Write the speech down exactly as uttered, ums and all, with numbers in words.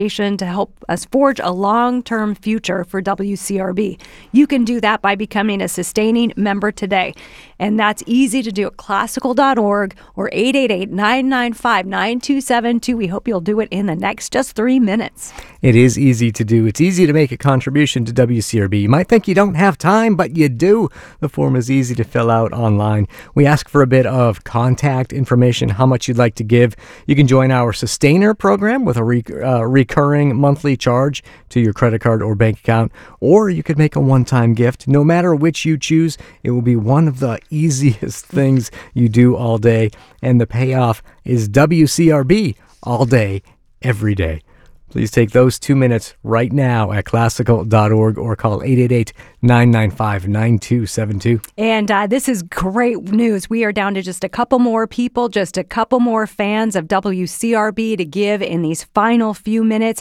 to help us forge a long-term future for W C R B. You can do that by becoming a sustaining member today. And that's easy to do at classical dot org or eight eight eight, nine nine five, nine two seven two. We hope you'll do it in the next just three minutes. It is easy to do. It's easy to make a contribution to W C R B. You might think you don't have time, but you do. The form is easy to fill out online. We ask for a bit of contact information, how much you'd like to give. You can join our Sustainer program with a re- uh, recurring monthly charge to your credit card or bank account, or you could make a one-time gift. No matter which you choose, it will be one of the easiest things you do all day, and the payoff is W C R B all day, every day. Please take those two minutes right now at classical dot org or call eight eight eight, nine nine five, nine two seven two. And uh, this is great news. We are down to just a couple more people, just a couple more fans of W C R B to give in these final few minutes.